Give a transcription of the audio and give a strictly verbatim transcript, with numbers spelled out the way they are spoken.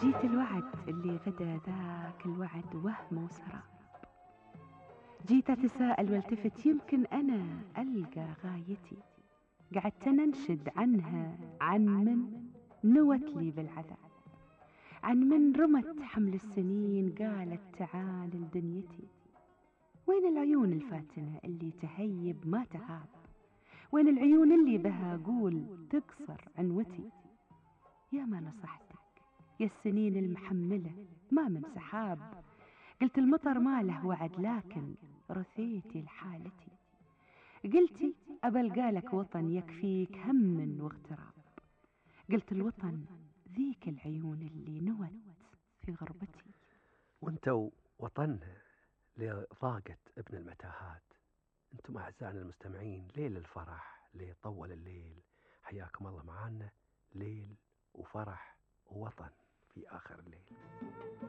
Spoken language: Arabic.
جيت الوعد اللي غدا ذاك الوعد وهم وسراب، جيت أتساءل والتفت يمكن أنا ألقى غايتي، قعدت ننشد عنها، عن من نوت لي بالعذاب، عن من رمت حمل السنين قالت تعال لدنيتي. وين العيون الفاتنة اللي تهيب ما تهاب؟ وين العيون اللي بها قول تقصر عنوتي؟ يا ما نصحتك يا السنين المحملة ما من سحاب، قلت المطر ما له وعد لكن رثيتي لحالتي، قلتي أبلقالك وطن يكفيك هم واغتراب، قلت الوطن ذيك العيون اللي نوت في غربتي. وانتو وطننا لضاقت ابن المتاهات، انتم أعزائنا المستمعين ليل الفرح ليه طول الليل، حياكم الله معانا ليل وفرح ووطن في آخر الليل.